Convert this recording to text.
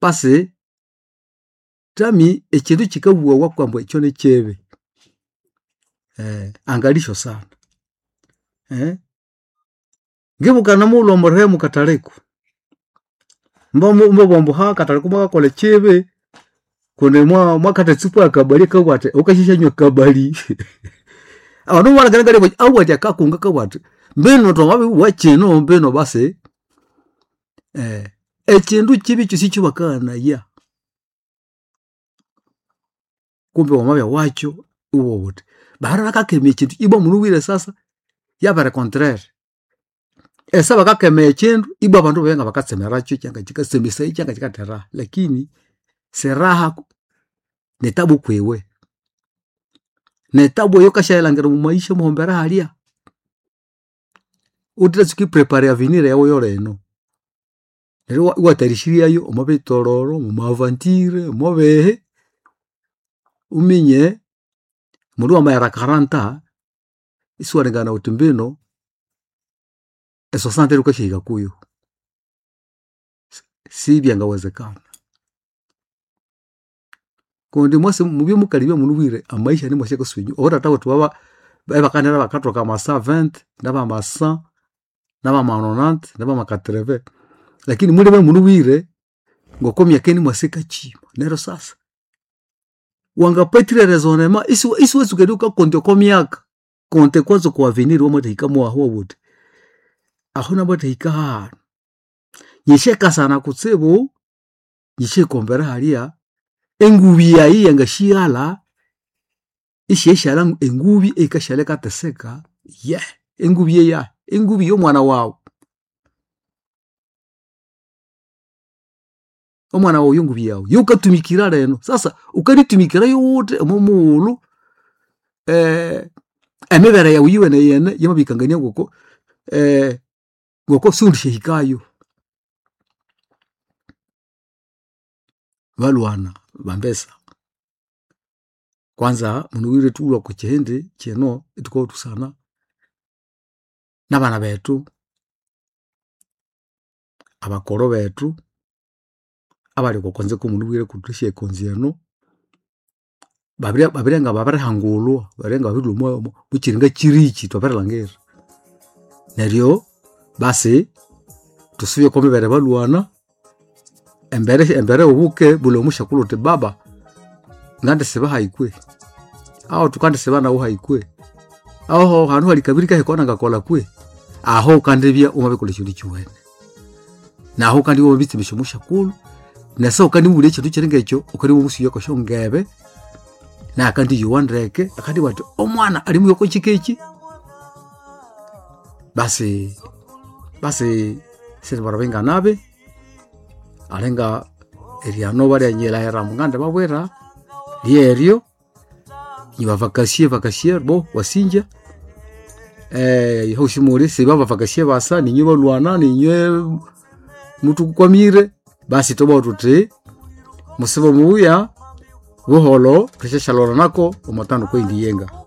Pase tami ekintu kikabuwa wakwambo ekyo ne chebe. Angalisho sana. Ngibuka na mulo muremu kataleko. Mbombo ha kataleko mwakole chebe. Kone mwakate tsupu akabali kabwate ukashisha nywa kabali. Abantu baragaragara bo awati akakunga kabwate. Mbeno to mabe wachino mbeno base. Ekintu kibi cyusicho bakana ya. Kumbe wamabe wacho uwo wote. Bahara kakeme ekintu ibo munuwire sasa yabare contraire. Esaba kakeme ekintu ibo abantu benga bakatsemera cyo cyanga kikasemisa cyanga kikatera lakini seraha netabu kwewe. Netabu yokashayelangera mu maisha muhombera halia. Utratsuki prepare avenir yawo yoreno. Nero watarishiriya yo omabe tororo mu mavantire mobehe uminye muri wamayara 40 iswarengana utimbino eso sante rukashiga kuyo si byangawezekana kondi mwase mubi mukalibe munubwire amaisha ni mwasheko swinyu ora tawo tubaba bakanera bakatoka masa 20 ndaba masa naba 90 naba 80 lakini muri be munubwire ngokomya keni mwaseka chima nero sasa wanga petire raisonnement isu sukeduka konte komyaka konte kwazo kwa avenir wo muteka mu aho wote aho na muteka ha yisheka sana kutsebo yishe kombera halia engubi yayi yangashiala isheshala engubi ekashale kateseka engubi yo mwana wawo omwana wawo yungubi yawo yukatumikira reno sasa ukaritumikira yote omumuulu emebera yawo yiwe na yene yamabikangania ngoko sundishe hikayo balwana bambesa kwanza munuwire tulwa ku kihende kino etuko tusana nabana betu abakoro betu abali kokonze ko munuwire kutushe konziano babirenga babarehangulwa barenga babilumo bukiringa kirichi toberelangera neryo basi tusuye ko mebere balwana embere ubuke bulo mushakulote baba ngande seba haikwe aho tukande seba na haikwe aho hanu ali kabiri ka hekona ngakola kwe aho kandebya umabekole cyuri cyuwene naho kandi wo bitse mushakulu nasa ukandi muri cyo tukirenga cyo ukari umusuye ko shongebe na kandi yuwandreke akandi watu omwana ali mu yoko kikeki basi sese barabenga nabe alenga eriano bari nyela era mungande babwera lierio iba vacacie bo wasinja hoshimuri sibaba vacacie basa ninyo balwana ninyo mutu kwamire basi toba tuti musibo muya buholo kisheshalora nako umotano ko indiyenga